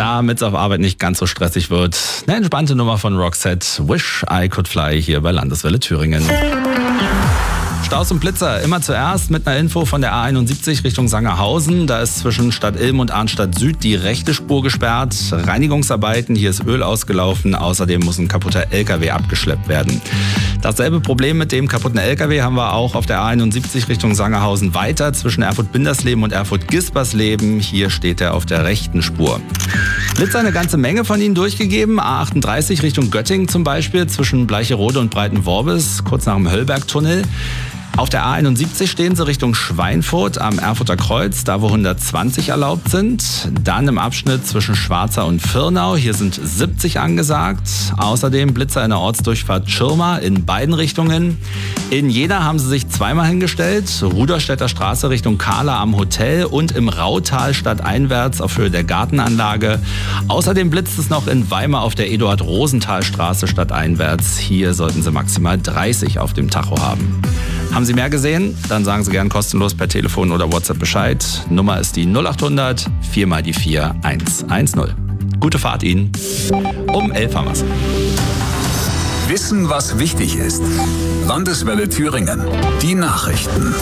damit es auf Arbeit nicht ganz so stressig wird. Eine entspannte Nummer von Roxette, Wish I Could Fly, hier bei Landeswelle Thüringen. Staus und Blitzer, immer zuerst mit einer Info von der A71 Richtung Sangerhausen. Da ist zwischen Stadt Ilm und Arnstadt Süd die rechte Spur gesperrt. Reinigungsarbeiten, hier ist Öl ausgelaufen. Außerdem muss ein kaputter LKW abgeschleppt werden. Dasselbe Problem mit dem kaputten LKW haben wir auch auf der A71 Richtung Sangerhausen weiter. Zwischen Erfurt-Bindersleben und Erfurt-Gispersleben. Hier steht er auf der rechten Spur. Blitzer eine ganze Menge von ihnen durchgegeben. A38 Richtung Göttingen zum Beispiel, zwischen Bleicherode und Breitenworbis, kurz nach dem Höllbergtunnel. Auf der A71 stehen sie Richtung Schweinfurt am Erfurter Kreuz, da wo 120 erlaubt sind. Dann im Abschnitt zwischen Schwarza und Virnau, hier sind 70 angesagt. Außerdem Blitzer in der Ortsdurchfahrt Schirma in beiden Richtungen. In Jena haben sie sich zweimal hingestellt. Ruderstädter Straße Richtung Kahla am Hotel und im Rautal stadteinwärts auf Höhe der Gartenanlage. Außerdem blitzt es noch in Weimar auf der Eduard-Rosenthal-Straße stadteinwärts. Hier sollten sie maximal 30 auf dem Tacho haben. Haben Sie mehr gesehen? Dann sagen Sie gern kostenlos per Telefon oder WhatsApp Bescheid. Nummer ist die 0800 4 mal die 4 110. Gute Fahrt Ihnen. Um 11 haben wir's. Wissen, was wichtig ist. Landeswelle Thüringen. Die Nachrichten.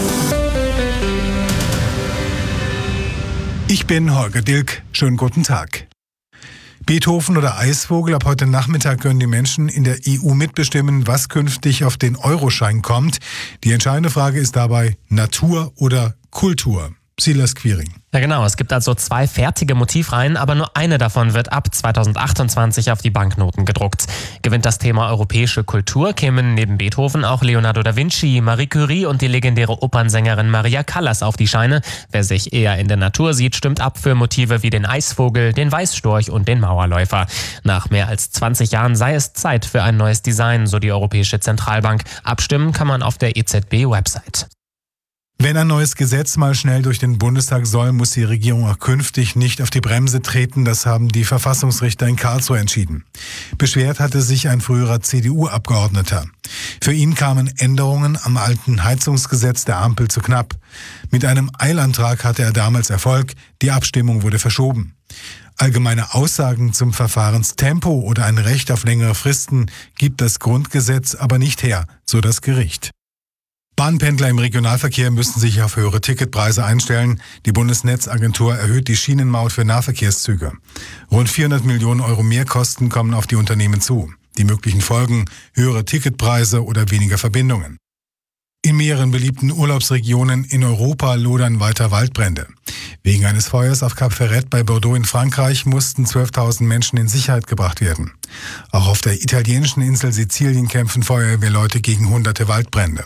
Ich bin Holger Dilk. Schönen guten Tag. Beethoven oder Eisvogel, ab heute Nachmittag können die Menschen in der EU mitbestimmen, was künftig auf den Euroschein kommt. Die entscheidende Frage ist dabei Natur oder Kultur. Silas Quiring. Ja genau, es gibt also 2 fertige Motivreihen, aber nur eine davon wird ab 2028 auf die Banknoten gedruckt. Gewinnt das Thema europäische Kultur, kämen neben Beethoven auch Leonardo da Vinci, Marie Curie und die legendäre Opernsängerin Maria Callas auf die Scheine. Wer sich eher in der Natur sieht, stimmt ab für Motive wie den Eisvogel, den Weißstorch und den Mauerläufer. Nach mehr als 20 Jahren sei es Zeit für ein neues Design, so die Europäische Zentralbank. Abstimmen kann man auf der EZB-Website. Wenn ein neues Gesetz mal schnell durch den Bundestag soll, muss die Regierung auch künftig nicht auf die Bremse treten. Das haben die Verfassungsrichter in Karlsruhe entschieden. Beschwert hatte sich ein früherer CDU-Abgeordneter. Für ihn kamen Änderungen am alten Heizungsgesetz der Ampel zu knapp. Mit einem Eilantrag hatte er damals Erfolg. Die Abstimmung wurde verschoben. Allgemeine Aussagen zum Verfahrenstempo oder ein Recht auf längere Fristen gibt das Grundgesetz aber nicht her, so das Gericht. Bahnpendler im Regionalverkehr müssen sich auf höhere Ticketpreise einstellen. Die Bundesnetzagentur erhöht die Schienenmaut für Nahverkehrszüge. Rund 400 Millionen Euro Mehrkosten kommen auf die Unternehmen zu. Die möglichen Folgen: höhere Ticketpreise oder weniger Verbindungen. In mehreren beliebten Urlaubsregionen in Europa lodern weiter Waldbrände. Wegen eines Feuers auf Cap Ferret bei Bordeaux in Frankreich mussten 12.000 Menschen in Sicherheit gebracht werden. Auch auf der italienischen Insel Sizilien kämpfen Feuerwehrleute gegen hunderte Waldbrände.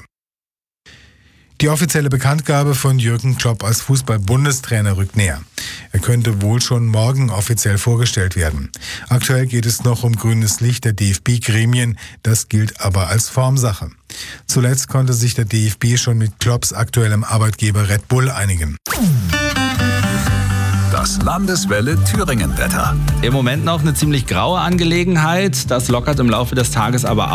Die offizielle Bekanntgabe von Jürgen Klopp als Fußball-Bundestrainer rückt näher. Er könnte wohl schon morgen offiziell vorgestellt werden. Aktuell geht es noch um grünes Licht der DFB-Gremien, das gilt aber als Formsache. Zuletzt konnte sich der DFB schon mit Klopps aktuellem Arbeitgeber Red Bull einigen. Das Landeswelle Thüringen-Wetter. Im Moment noch eine ziemlich graue Angelegenheit. Das lockert im Laufe des Tages aber